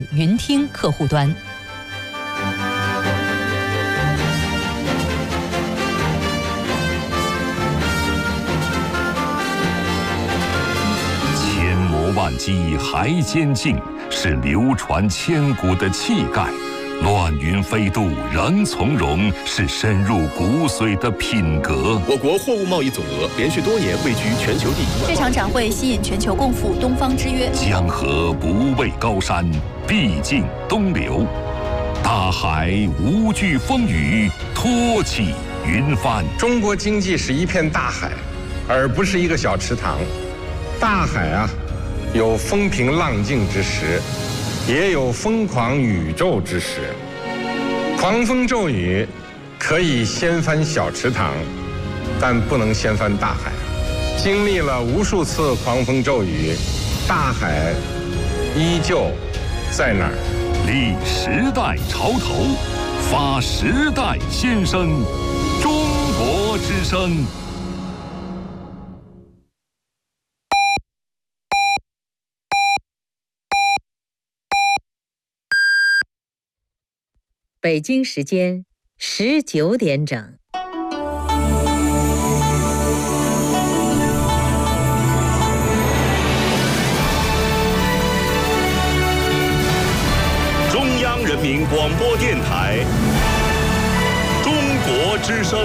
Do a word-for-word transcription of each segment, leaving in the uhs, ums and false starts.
云听客户端。 千磨万击还坚劲，是流传千古的气概；乱云飞渡仍从容，是深入骨髓的品格。 我国货物贸易总额连续多年位居全球第一。 这场展会吸引全球共赴东方之约。 江河不畏高山，必尽东流；大海无惧风雨，托起云帆。 中国经济是一片大海，而不是一个小池塘。大海啊，有风平浪静之时，也有疯狂宇宙之时。狂风骤雨可以掀翻小池塘，但不能掀翻大海。经历了无数次狂风骤雨，大海依旧在那儿。 立时代潮头，发时代先声，中国之声。 北京时间十九点整。 中央人民广播电台，中国之声。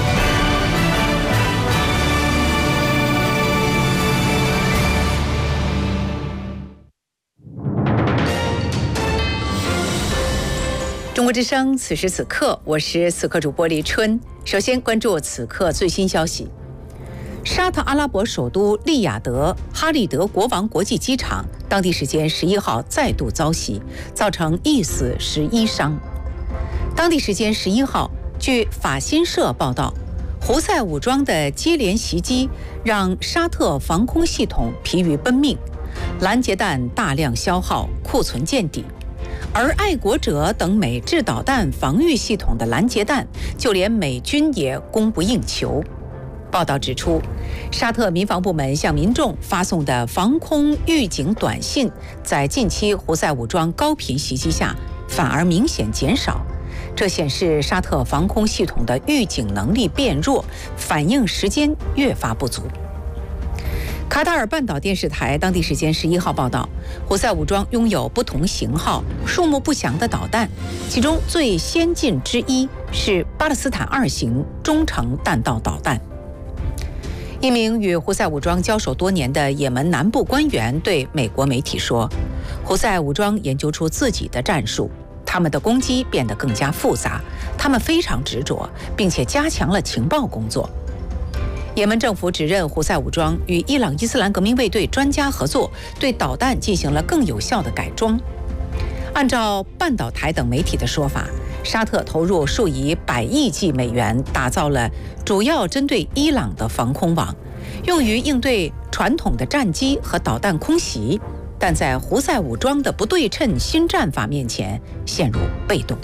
中国之声，此时此刻，我是此刻主播李春。首先关注此刻最新消息：沙特阿拉伯首都利雅得哈利德国王国际机场，当地时间十一号再度遭袭，造成一死十一伤。当地时间十一号，据法新社报道，胡塞武装的接连袭击让沙特防空系统疲于奔命，拦截弹大量消耗，库存见底。而爱国者等美制导弹防御系统的拦截弹，就连美军也供不应求。报道指出，沙特民防部门向民众发送的防空预警短信，在近期胡塞武装高频袭击下，反而明显减少。这显示沙特防空系统的预警能力变弱，反应时间越发不足。卡塔尔半岛电视台当地时间十一号报道，胡塞武装拥有不同型号、数目不详的导弹，其中最先进之一是巴勒斯坦二型中程弹道导弹。一名与胡塞武装交手多年的也门南部官员对美国媒体说，胡塞武装研究出自己的战术，他们的攻击变得更加复杂，他们非常执着，并且加强了情报工作。也门政府指认胡塞武装与伊朗伊斯兰革命卫队专家合作，对导弹进行了更有效的改装。按照半岛台等媒体的说法，沙特投入数以百亿计美元，打造了主要针对伊朗的防空网，用于应对传统的战机和导弹空袭，但在胡塞武装的不对称新战法面前陷入被动。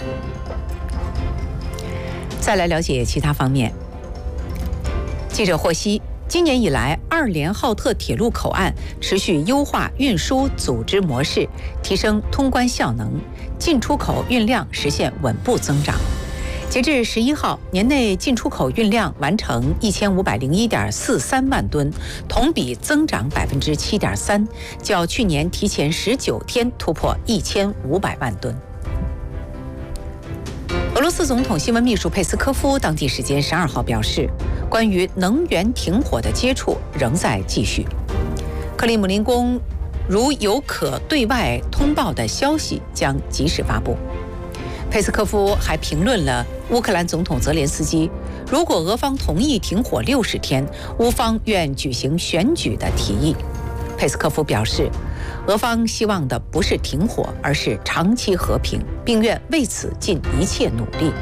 再来了解其他方面。记者获悉，今年以来，二连浩特铁路口岸持续优化运输组织模式，提升通关效能，进出口运量实现稳步增长。截至十一号，年内进出口运量完成一千五百零一点四三万吨，同比增长百分之七点三，较去年提前十九天突破一千五百万吨。俄罗斯总统新闻秘书佩斯科夫当地时间十二号表示，关于能源停火的接触仍在继续。克里姆林宫如有可对外通报的消息，将及时发布。佩斯科夫还评论了乌克兰总统泽连斯基如果俄方同意停火六十天，乌方愿举行选举的提议。佩斯科夫表示，俄方希望的不是停火，而是长期和平，并愿为此尽一切努力。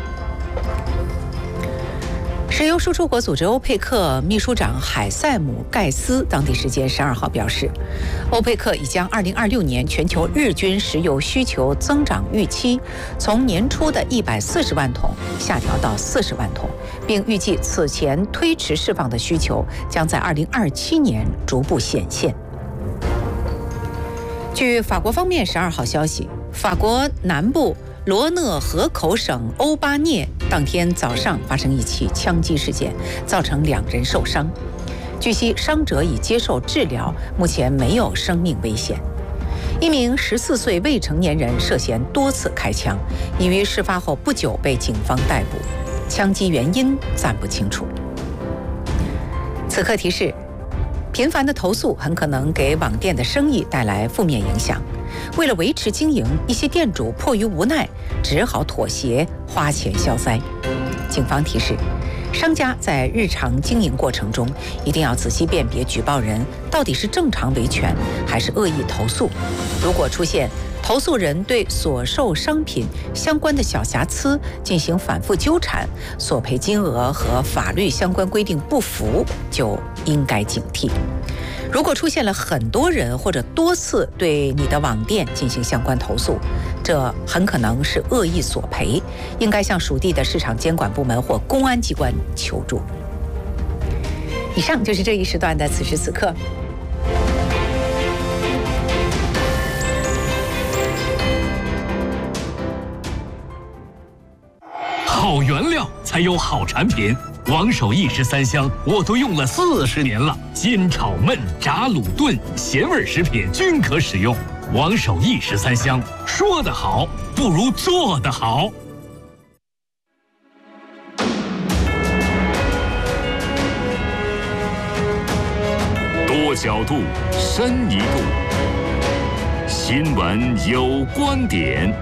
石油输出国组织欧佩克秘书长海塞姆·盖斯当地时间十二号表示，欧佩克已将二零二六年全球日均石油需求增长预期从年初的一百四十万桶下调到四十万桶，并预计此前推迟释放的需求将在二零二七年逐步显现。据法国方面十二号消息， 法国南部罗讷河口省欧巴涅当天早上发生一起枪击事件，造成两人受伤。据悉，伤者已接受治疗，目前没有生命危险。一名十四岁未成年人涉嫌多次开枪，已于事发后不久被警方逮捕，枪击原因暂不清楚。此刻提示：频繁的投诉很可能给网店的生意带来负面影响。为了维持经营，一些店主迫于无奈，只好妥协，花钱消灾。警方提示，商家在日常经营过程中，一定要仔细辨别举报人到底是正常维权还是恶意投诉。如果出现投诉人对所售商品相关的小瑕疵进行反复纠缠，索赔金额和法律相关规定不符，就应该警惕。如果出现了很多人或者多次对你的网店进行相关投诉，这很可能是恶意索赔，应该向属地的市场监管部门或公安机关求助。以上就是这一时段的此时此刻。 好原料才有好产品，王守义十三香我都用了四十年了，煎炒焖炸卤炖咸味食品均可使用。王守义十三香，说得好不如做得好。 多角度，深一步。新闻有观点。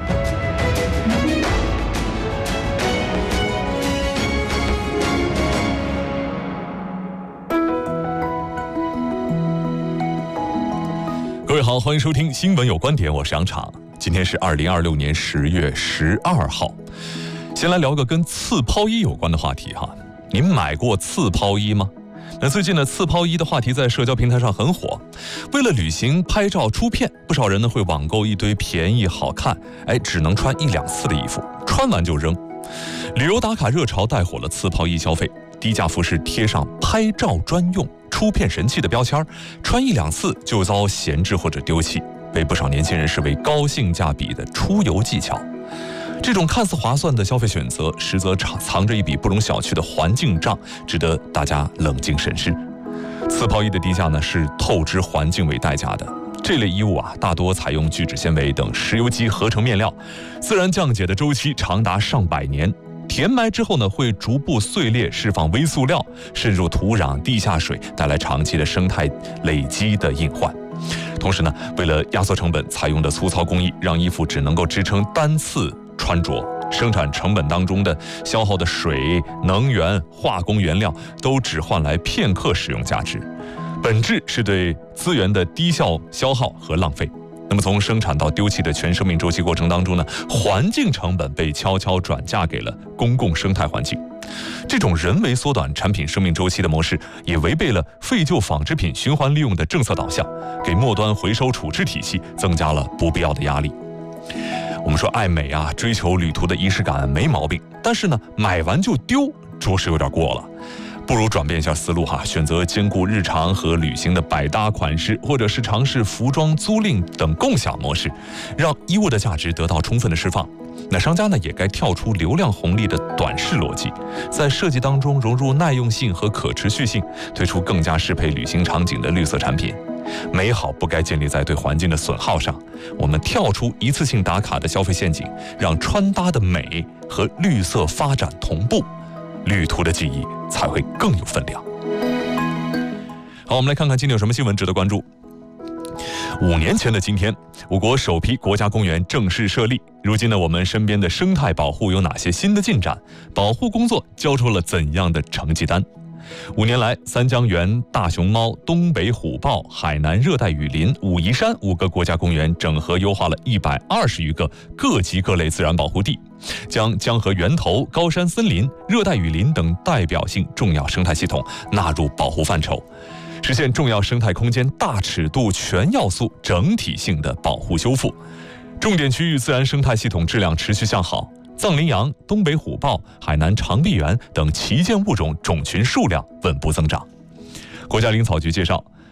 各位好，欢迎收听新闻有观点，我是杨昶。今天是二零二六年十月十二号。先来聊个跟刺抛衣有关的话题哈。您买过刺抛衣吗？那最近呢，刺抛衣的话题在社交平台上很火。为了旅行拍照出片，不少人呢会网购一堆便宜好看，哎，只能穿一两次的衣服，穿完就扔。旅游打卡热潮带火了刺抛衣消费，低价服饰贴上拍照专用、出片神器的标签，穿一两次就遭闲置或者丢弃，被不少年轻人视为高性价比的出游技巧。这种看似划算的消费选择，实则藏着一笔不容小觑的环境账，值得大家冷静审视。刺抛衣的低价呢，是透支环境为代价的。这类衣物啊，大多采用聚酯纤维等石油基合成面料，自然降解的周期长达上百年。填埋之后呢，会逐步碎裂，释放微塑料，渗入土壤、地下水，带来长期的生态累积的隐患。同时呢，为了压缩成本，采用的粗糙工艺让衣服只能够支撑单次穿着，生产成本当中的消耗的水、能源、化工原料都只换来片刻使用价值，本质是对资源的低效消耗和浪费。那么从生产到丢弃的全生命周期过程当中呢，环境成本被悄悄转嫁给了公共生态环境。这种人为缩短产品生命周期的模式，也违背了废旧纺织品循环利用的政策导向，给末端回收处置体系增加了不必要的压力。我们说爱美啊，追求旅途的仪式感没毛病，但是呢，买完就丢，着实有点过了。不如转变一下思路哈，选择兼顾日常和旅行的百搭款式，或者是尝试服装租赁等共享模式，让衣物的价值得到充分的释放。那商家呢，也该跳出流量红利的短视逻辑，在设计当中融入耐用性和可持续性，推出更加适配旅行场景的绿色产品。美好不该建立在对环境的损耗上，我们跳出一次性打卡的消费陷阱，让穿搭的美和绿色发展同步，旅途的记忆才会更有分量。好，我们来看看今天有什么新闻值得关注。五年前的今天，我国首批国家公园正式设立。如今呢，我们身边的生态保护有哪些新的进展？保护工作交出了怎样的成绩单？五年来，三江源、大熊猫、东北虎豹、海南热带雨林、武夷山五个国家公园整合优化了一百二十余个各级各类自然保护地，将江河源头、高山森林、热带雨林等代表性重要生态系统纳入保护范畴，实现重要生态空间大尺度全要素整体性的保护修复。重点区域自然生态系统质量持续向好，藏羚羊、东北虎豹、海南长臂猿等旗舰物种种群数量稳步增长。国家林草局介绍，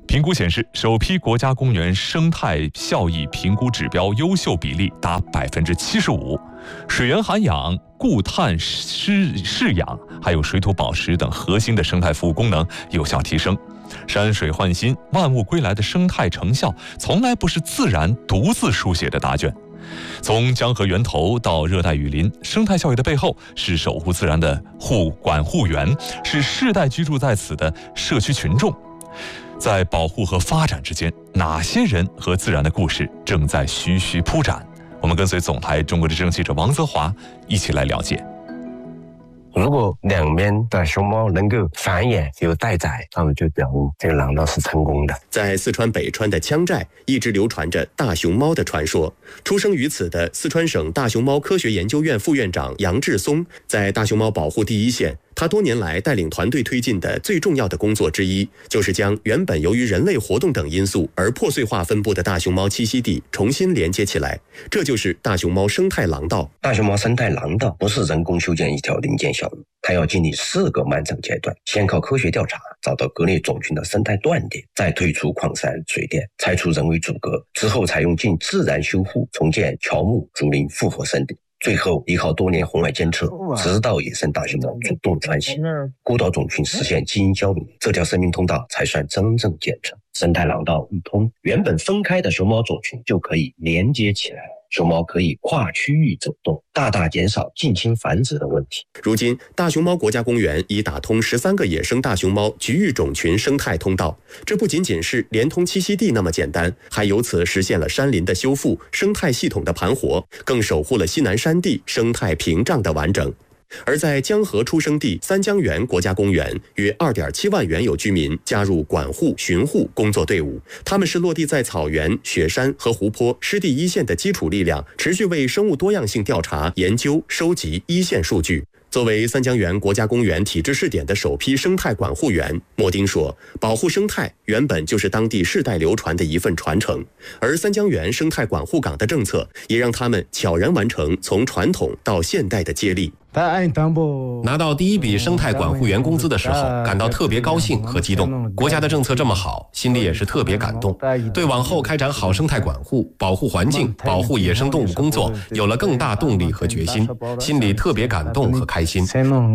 评估显示，首批国家公园生态效益评估指标优秀比例达百分之七十五，水源涵养、固碳施饲养，还有水土保持等核心的生态服务功能有效提升。山水焕新、万物归来的生态成效，从来不是自然独自书写的答卷。从江河源头到热带雨林，生态效益的背后是守护自然的护管护员，是世代居住在此的社区群众。在保护和发展之间，哪些人和自然的故事正在徐徐铺展？我们跟随总台中国之声记者王泽华一起来了解。 如果两边的熊猫能够繁衍有待宰，那么就表明这个廊道是成功的。 在四川北川的羌寨，一直流传着大熊猫的传说。出生于此的四川省大熊猫科学研究院副院长杨志松，在大熊猫保护第一线。他多年来带领团队推进的最重要的工作之一，就是将原本由于人类活动等因素而破碎化分布的大熊猫栖息地重新连接起来。这就是大熊猫生态廊道。 大熊猫生态廊道不是人工修建一条零件小路，它要经历四个漫长阶段，先靠科学调查找到各类种群的生态断点，再退出矿山水电，拆除人为阻隔，之后采用进自然修复重建乔木竹林，复活森林。最后依靠多年红外监测，指导野生大熊猫主动穿行，孤岛种群实现基因交融，这条生命通道才算真正建成。生态廊道一通，原本分开的熊猫种群就可以连接起来，熊猫可以跨区域走动，大大减少近亲繁殖的问题。 如今，大熊猫国家公园已打通十三个野生大熊猫局域种群生态通道。这不仅仅是连通栖息地那么简单，还由此实现了山林的修复、生态系统的盘活，更守护了西南山地生态屏障的完整。而在江河出生地三江源国家公园，约 二点七万原有居民加入管护巡护工作队伍，他们是落地在草原、雪山和湖泊湿地一线的基础力量，持续为生物多样性调查、研究、收集一线数据。作为三江源国家公园体制试点的首批生态管护员，莫丁说，保护生态原本就是当地世代流传的一份传承，而三江源生态管护岗的政策也让他们悄然完成从传统到现代的接力。 拿到第一笔生态管护员工资的时候，感到特别高兴和激动。国家的政策这么好，心里也是特别感动，对往后开展好生态管护、保护环境、保护野生动物工作有了更大动力和决心，心里特别感动和开心。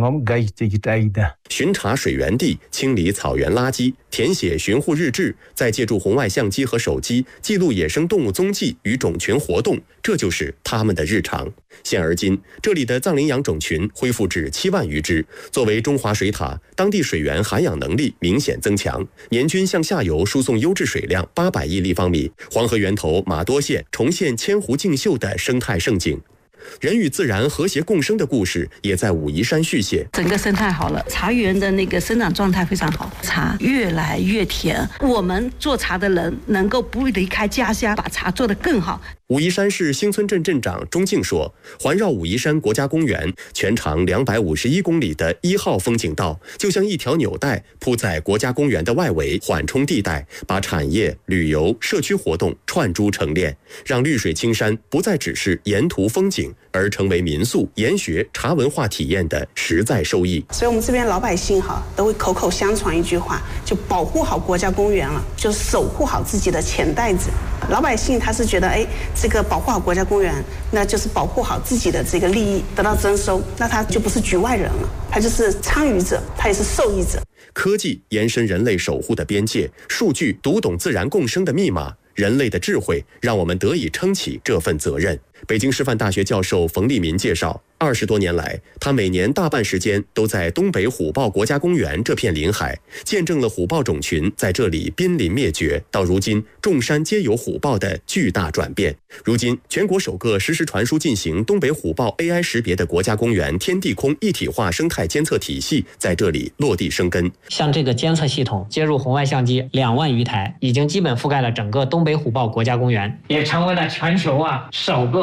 巡查水源地，清理草原垃圾，填写巡护日志，再借助红外相机和手机记录野生动物踪迹与种群活动，这就是他们的日常。现而今，这里的藏羚羊种群恢复至七万余只，作为中华水塔，当地水源涵养能力明显增强，年均向下游输送优质水量八百亿立方米，黄河源头马多县重现千湖竞秀的生态盛景。人与自然和谐共生的故事也在武夷山续写。 整个生态好了，茶园的那个生长状态非常好，茶越来越甜。我们做茶的人能够不离开家乡，把茶做得更好。 武夷山市新村镇镇长钟静说，环绕武夷山国家公园全长两百五十一公里的一号风景道，就像一条纽带铺在国家公园的外围缓冲地带，把产业、旅游、社区活动串珠成链，让绿水青山不再只是沿途风景，而成为民宿、研学、茶文化体验的实在收益。 所以我们这边老百姓哈都会口口相传一句话，就保护好国家公园了，就是守护好自己的钱袋子。老百姓他是觉得，哎，这个保护好国家公园，那就是保护好自己的这个利益得到征收，那他就不是局外人了，他就是参与者，他也是受益者。 科技延伸人类守护的边界，数据读懂自然共生的密码，人类的智慧让我们得以撑起这份责任。北京师范大学教授冯立民介绍，二十多年来，他每年大半时间都在东北虎豹国家公园这片临海，见证了虎豹种群在这里濒临灭绝，到如今众山皆有虎豹的巨大转变。如今，全国首个实时传输进行东北虎豹 A I 识别的国家公园天地空一体化生态监测体系在这里落地生根。 像这个监测系统接入红外相机两万余台，已经基本覆盖了整个东北虎豹国家公园，也成为了全球啊首个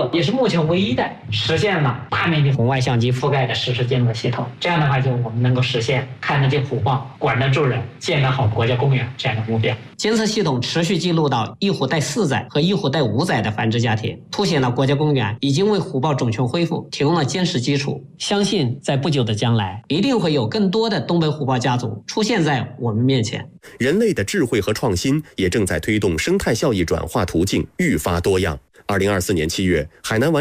个也是目前唯一的实现了大面积红外相机覆盖的实时监测系统。这样的话，就我们能够实现看得见虎豹、管得住人、建得好国家公园这样的目标。监测系统持续记录到一虎带四载和一虎带五载的繁殖家庭，凸显了国家公园已经为虎豹种群恢复提供了坚实基础。相信在不久的将来，一定会有更多的东北虎豹家族出现在我们面前。 人类的智慧和创新也正在推动生态效益转化途径愈发多样。二零二四年七月，海南完